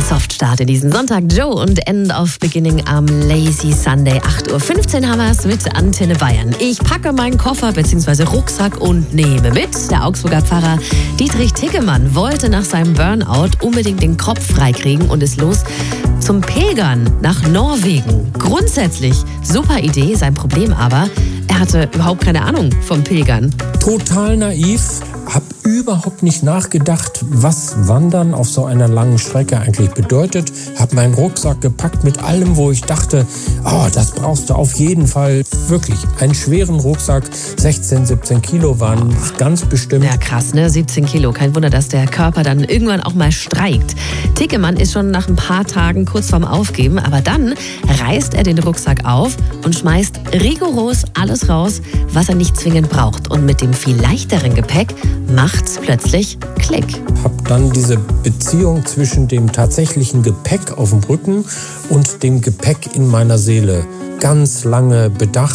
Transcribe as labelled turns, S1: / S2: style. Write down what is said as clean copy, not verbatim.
S1: Softstart in diesen Sonntag. Joe und End of Beginning am Lazy Sunday. 8:15 Uhr haben wir es mit Antenne Bayern. Ich packe meinen Koffer bzw. Rucksack und nehme mit. Der Augsburger Pfarrer Dietrich Tickemann wollte nach seinem Burnout unbedingt den Kopf freikriegen und ist los zum Pilgern nach Norwegen. Grundsätzlich super Idee, sein Problem aber, er hatte überhaupt keine Ahnung vom Pilgern.
S2: Total naiv, hab überhaupt nicht nachgedacht, was Wandern auf so einer langen Strecke eigentlich bedeutet. Hab meinen Rucksack gepackt mit allem, wo ich dachte, das brauchst du auf jeden Fall. Wirklich, einen schweren Rucksack, 16, 17 Kilo waren ganz bestimmt.
S1: Ja, krass, ne? 17 Kilo. Kein Wunder, dass der Körper dann irgendwann auch mal streikt. Tickemann ist schon nach ein paar Tagen kurz vorm Aufgeben, aber dann reißt er den Rucksack auf und schmeißt rigoros alles raus, was er nicht zwingend braucht. Und mit dem viel leichteren Gepäck macht's plötzlich Klick.
S2: Hab dann diese Beziehung zwischen dem tatsächlichen Gepäck auf dem Rücken und dem Gepäck in meiner Seele ganz lange bedacht.